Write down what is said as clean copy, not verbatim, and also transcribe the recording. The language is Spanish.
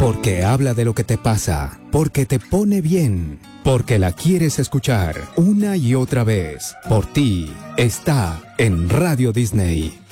Porque habla de lo que te pasa, porque te pone bien, porque la quieres escuchar una y otra vez. Por ti, está en Radio Disney.